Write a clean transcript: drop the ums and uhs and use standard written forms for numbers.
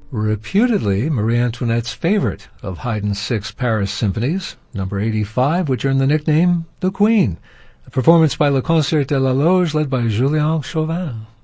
reputedly Marie Antoinette's favorite of Haydn's 6 Paris symphonies, number 85, which earned the nickname The Queen. A performance by Le Concert de la Loge led by Julien Chauvin.